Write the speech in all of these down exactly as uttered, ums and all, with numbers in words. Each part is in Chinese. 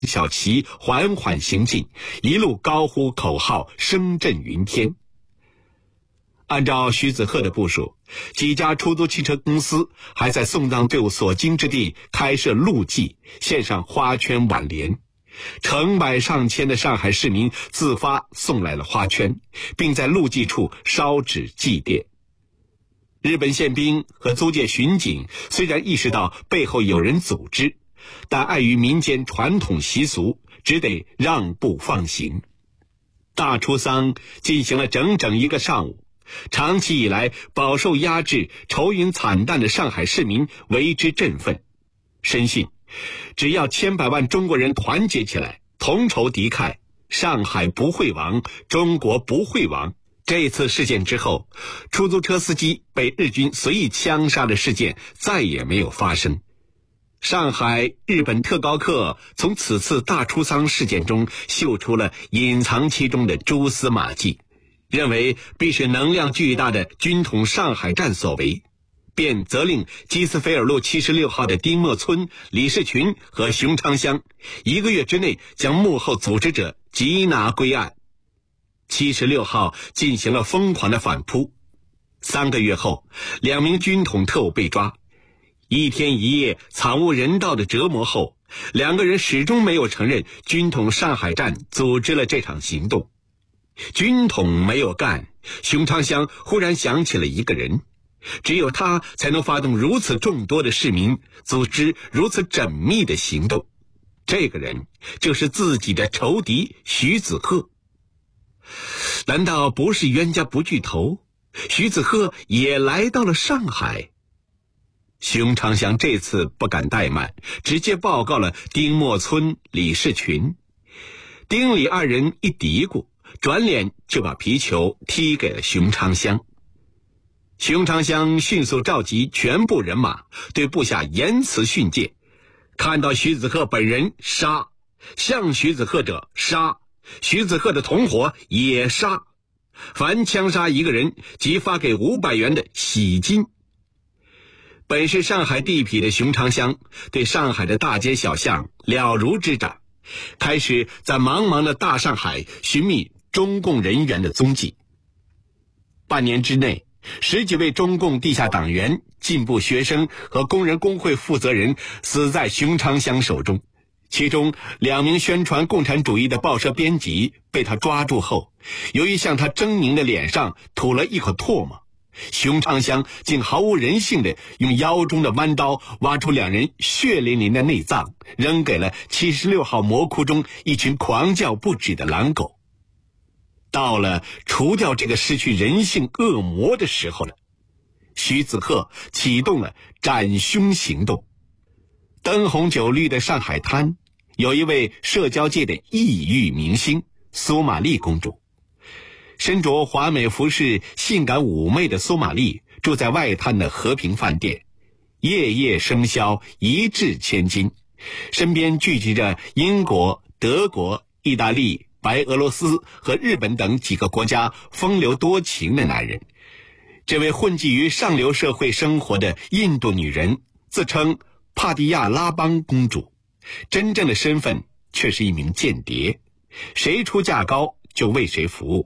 小旗缓缓行进，一路高呼口号，声震云天。按照徐子鹤的部署，几家出租汽车公司还在送葬队伍所经之地开设路祭，献上花圈挽联。成百上千的上海市民自发送来了花圈，并在路祭处烧纸祭奠。日本宪兵和租界巡警虽然意识到背后有人组织，但碍于民间传统习俗，只得让步放行。大出丧进行了整整一个上午，长期以来饱受压制、愁云惨淡的上海市民为之振奋，深信只要千百万中国人团结起来，同仇敌忾，上海不会亡，中国不会亡。这次事件之后，出租车司机被日军随意枪杀的事件再也没有发生。上海日本特高课从此次大出丧事件中嗅出了隐藏其中的蛛丝马迹，认为必是能量巨大的军统上海站所为，便责令基斯菲尔路七十六号的丁默村、李士群和熊昌乡一个月之内将幕后组织者缉拿归案。七十六号进行了疯狂的反扑，三个月后，两名军统特务被抓，一天一夜惨无人道的折磨后，两个人始终没有承认军统上海站组织了这场行动。军统没有干，熊昌乡忽然想起了一个人，只有他才能发动如此众多的市民组织如此缜密的行动。这个人就是自己的仇敌徐子鹤。难道不是冤家不聚头？徐子鹤也来到了上海。熊昌乡这次不敢怠慢，直接报告了丁默村、李士群。丁李二人一嘀咕，转脸就把皮球踢给了熊昌乡。熊昌乡迅速召集全部人马，对部下严词训诫：看到徐子鹤本人杀，像徐子鹤者杀，徐子鹤的同伙也杀，凡枪杀一个人即发给五百元的喜金。本是上海地痞的熊昌乡对上海的大街小巷了如指掌，开始在茫茫的大上海寻觅中共人员的踪迹。半年之内，十几位中共地下党员、进步学生和工人工会负责人死在熊昌乡手中，其中两名宣传共产主义的报社编辑被他抓住后，由于向他狰狞的脸上吐了一口唾沫，熊昌乡竟毫无人性地用腰中的弯刀挖出两人血淋淋的内脏，扔给了七十六号魔窟中一群狂叫不止的狼狗。到了除掉这个失去人性恶魔的时候了，徐子鹤启动了斩凶行动。灯红酒绿的上海滩，有一位社交界的异域明星苏玛丽公主。身着华美服饰、性感妩媚的苏玛丽住在外滩的和平饭店，夜夜笙箫，一掷千金，身边聚集着英国、德国、意大利、白俄罗斯和日本等几个国家风流多情的男人。这位混迹于上流社会生活的印度女人自称帕蒂亚拉邦公主，真正的身份却是一名间谍，谁出价高就为谁服务。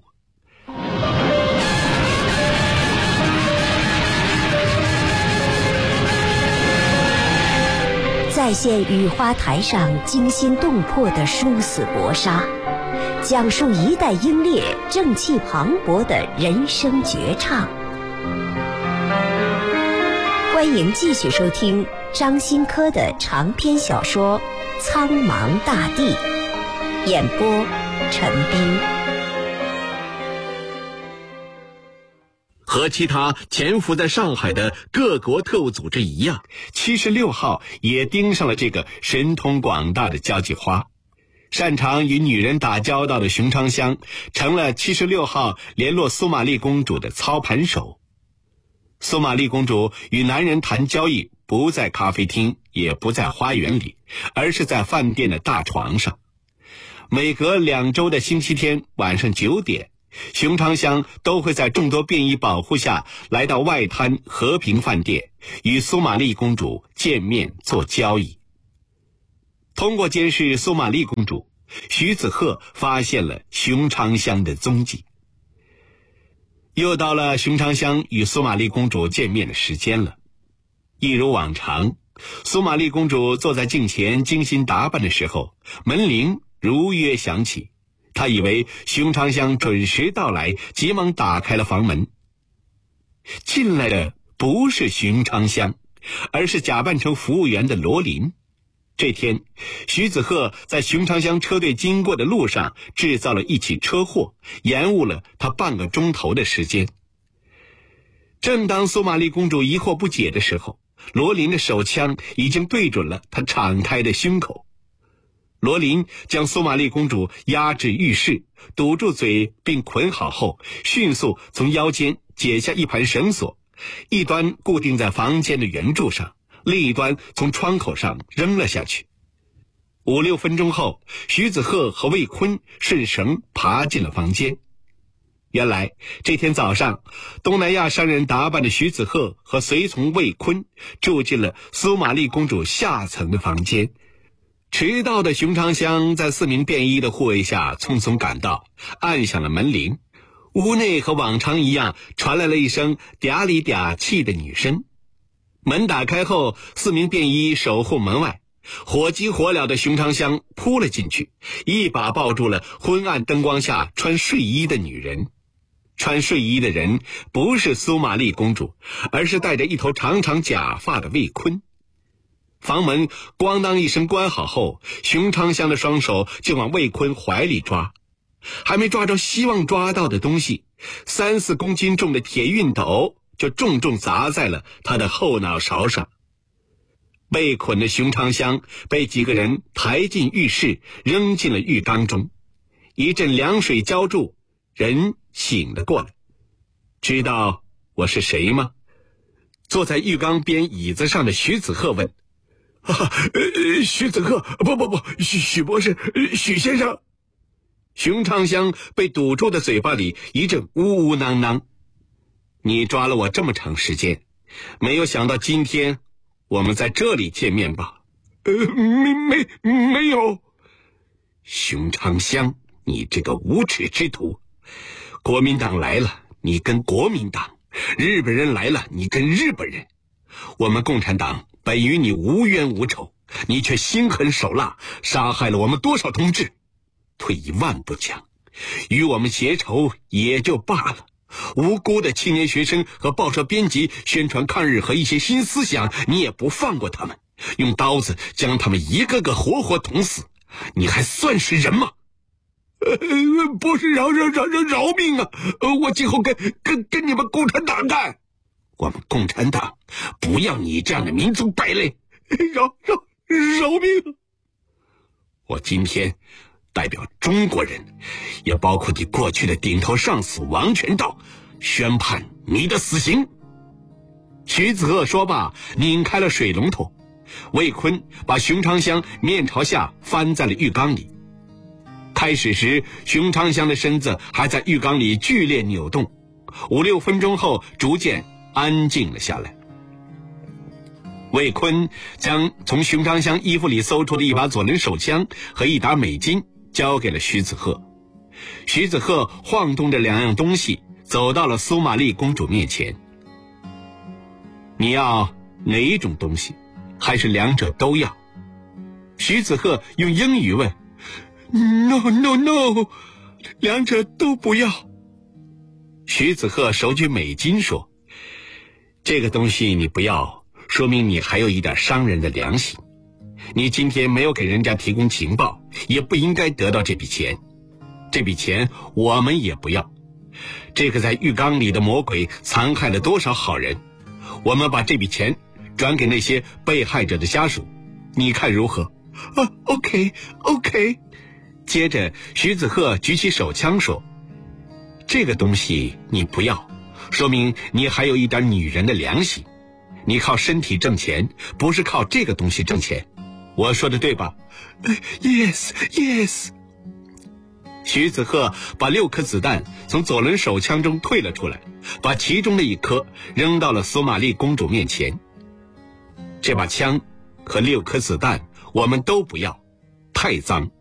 再现雨花台上惊心动魄的殊死搏杀，讲述一代英烈正气磅礴的人生绝唱。欢迎继续收听张新科的长篇小说《苍茫大地》，演播陈斌。 和其他潜伏在上海的各国特务组织一样，七十六号也盯上了这个神通广大的交际花。擅长与女人打交道的熊昌乡成了七十六号联络苏玛丽公主的操盘手。苏玛丽公主与男人谈交易，不在咖啡厅，也不在花园里，而是在饭店的大床上。每隔两周的星期天晚上九点，熊昌乡都会在众多便衣保护下来到外滩和平饭店，与苏玛丽公主见面做交易。 通过监视苏玛丽公主，徐子鹤发现了熊长香的踪迹。又到了熊长香与苏玛丽公主见面的时间了。一如往常，苏玛丽公主坐在镜前精心打扮的时候，门铃如约响起。她以为熊长香准时到来，急忙打开了房门。进来的不是熊长香，而是假扮成服务员的罗琳。这天，徐子鹤在熊长香车队经过的路上制造了一起车祸，延误了他半个钟头的时间。正当苏玛丽公主疑惑不解的时候，罗琳的手枪已经对准了她敞开的胸口。罗琳将苏玛丽公主压制浴室，堵住嘴并捆好后，迅速从腰间解下一盘绳索，一端固定在房间的圆柱上，另一端从窗口上扔了下去。五六分钟后，徐子鹤和魏坤顺绳爬进了房间。原来这天早上，东南亚商人打扮的徐子鹤和随从魏坤住进了苏玛丽公主下层的房间。迟到的熊长香在四名便衣的护卫下匆匆赶到，按响了门铃。屋内和往常一样传来了一声嗲里嗲气的女声。门打开后，四名便衣守护门外。火急火燎的熊长香扑了进去，一把抱住了昏暗灯光下穿睡衣的女人。穿睡衣的人不是苏玛丽公主，而是戴着一头长长假发的魏坤。房门咣当一声关好后，熊长香的双手就往魏坤怀里抓，还没抓着希望抓到的东西，三四公斤重的铁熨斗就重重砸在了他的后脑勺上。被捆的熊长香被几个人抬进浴室，扔进了浴缸中。一阵凉水浇筑，人醒了过来。知道我是谁吗？坐在浴缸边椅子上的徐子鹤问。啊，呃，徐子鹤，不不不，许许博士，许先生。熊长香被堵住的嘴巴里一阵呜呜囔囔。你抓了我这么长时间，没有想到今天我们在这里见面吧？呃，没没没有。熊长香，你这个无耻之徒！国民党来了，你跟国民党；日本人来了，你跟日本人。我们共产党本与你无冤无仇，你却心狠手辣，杀害了我们多少同志？退一万步讲，与我们结仇也就罢了，无辜的青年学生和报社编辑宣传抗日和一些新思想，你也不放过他们，用刀子将他们一个个活活捅死，你还算是人吗？呃，不是饶饶饶饶饶命啊！呃，我今后跟跟跟你们共产党干。我们共产党不要你这样的民族败类，饶饶饶命！我今天代表中国人，也包括你过去的顶头上司王全道，宣判你的死刑。徐子鹤说罢，拧开了水龙头。魏坤把熊长香面朝下翻在了浴缸里。开始时，熊长香的身子还在浴缸里剧烈扭动，五六分钟后逐渐安静了下来。魏坤将从熊长香衣服里搜出的一把左轮手枪和一沓美金交给了徐子鹤。徐子鹤晃动着两样东西走到了苏玛丽公主面前。你要哪一种东西，还是两者都要？徐子鹤用英语问。 No no no， 两者都不要。徐子鹤手举美金说，这个东西你不要，说明你还有一点商人的良心。你今天没有给人家提供情报，也不应该得到这笔钱。这笔钱我们也不要。这个在浴缸里的魔鬼残害了多少好人，我们把这笔钱转给那些被害者的家属，你看如何？啊 ，OK OK。接着，徐子鹤举起手枪说：“这个东西你不要，说明你还有一点女人的良心。你靠身体挣钱，不是靠这个东西挣钱。我说的对吧？” Yes, yes。徐子鹤把六颗子弹从左轮手枪中退了出来，把其中的一颗扔到了索玛丽公主面前。这把枪和六颗子弹我们都不要， 太脏。